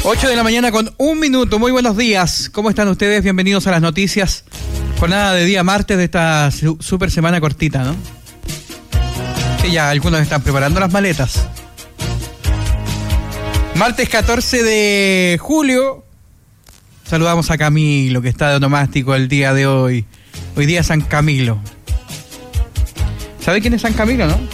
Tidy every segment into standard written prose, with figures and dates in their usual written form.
8 de la mañana con 1 minuto. Muy buenos días. ¿Cómo están ustedes? Bienvenidos a las noticias. Jornada de día martes de esta super semana cortita, ¿no? Que ya algunos están preparando las maletas. Martes 14 de julio. Saludamos a Camilo, que está de onomástico el día de hoy. Hoy día San Camilo. ¿Sabe quién es San Camilo, no?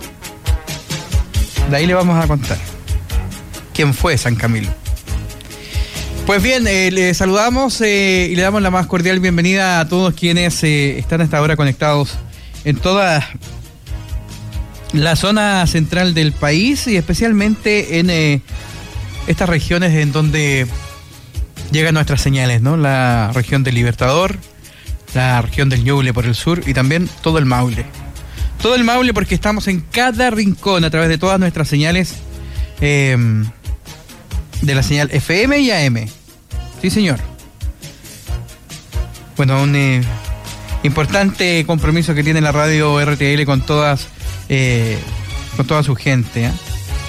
De ahí le vamos a contar quién fue San Camilo. Pues bien, le saludamos y le damos la más cordial bienvenida a todos quienes están hasta ahora conectados en toda la zona central del país y especialmente en estas regiones en donde llegan nuestras señales, ¿no? La región del Libertador, la región del Ñuble por el sur y también todo el Maule. Todo el Maule porque estamos en cada rincón a través de todas nuestras señales de la señal FM y AM. Sí, señor. Bueno, un importante compromiso que tiene la radio RTL con toda su gente, ¿eh?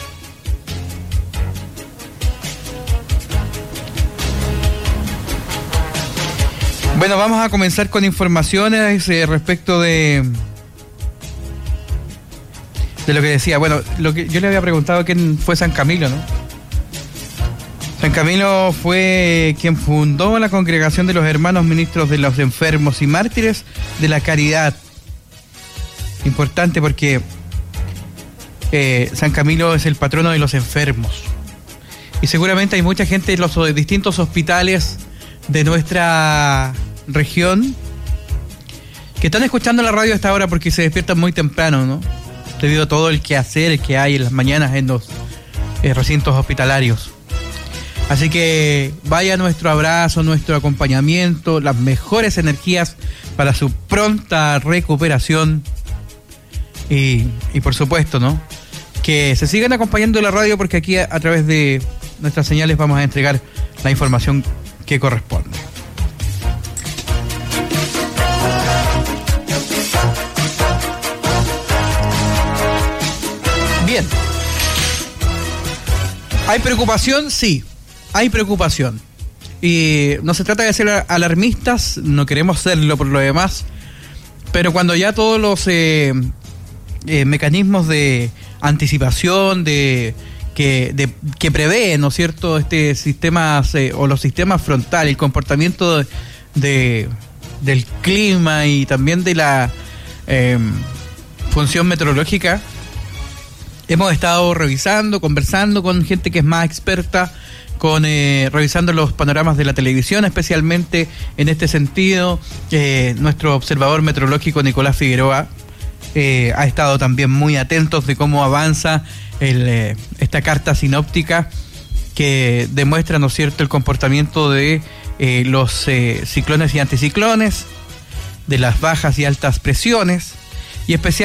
Bueno, vamos a comenzar con informaciones respecto de lo que decía. Bueno, lo que yo le había preguntado quién fue San Camilo, ¿no? San Camilo fue quien fundó la Congregación de los Hermanos Ministros de los Enfermos y Mártires de la Caridad. Importante porque San Camilo es el patrono de los enfermos. Y seguramente hay mucha gente en los distintos hospitales de nuestra región que están escuchando la radio a esta hora porque se despiertan muy temprano, ¿no? Debido a todo el quehacer que hay en las mañanas en los recintos hospitalarios. Así que vaya nuestro abrazo, nuestro acompañamiento, las mejores energías para su pronta recuperación y por supuesto, ¿no? Que se sigan acompañando la radio porque aquí a través de nuestras señales vamos a entregar la información que corresponde. Bien. ¿Hay preocupación? Sí. Hay preocupación y no se trata de ser alarmistas, no queremos serlo por lo demás, pero cuando ya todos los mecanismos de anticipación que prevén, ¿no es cierto?, sistemas o los sistemas frontales, el comportamiento del clima y también de la función meteorológica, hemos estado revisando, conversando con gente que es más experta, revisando los panoramas de la televisión, especialmente en este sentido. Nuestro observador meteorológico Nicolás Figueroa ha estado también muy atentos de cómo avanza esta carta sinóptica que demuestra, ¿no es cierto?, el comportamiento de los ciclones y anticiclones, de las bajas y altas presiones, y especialmente